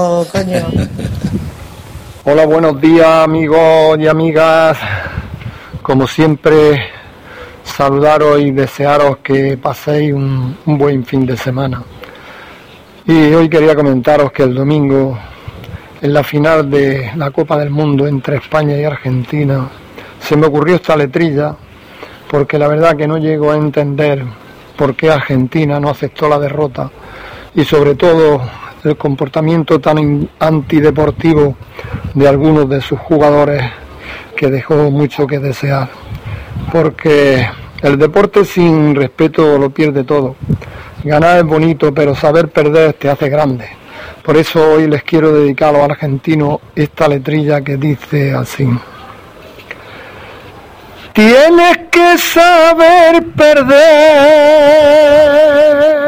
Oh, coño. Hola, buenos días amigos y amigas. Como siempre, saludaros y desearos que paséis un buen fin de semana. Y hoy quería comentaros que el domingo, en la final de la Copa del Mundo entre España y Argentina, se me ocurrió esta letrilla, porque la verdad que no llego a entender por qué Argentina no aceptó la derrota y sobre todo el comportamiento tan antideportivo de algunos de sus jugadores, que dejó mucho que desear, porque el deporte sin respeto lo pierde todo. Ganar es bonito, pero saber perder te hace grande. Por eso hoy les quiero dedicar a los argentinos esta letrilla que dice así: tienes que saber perder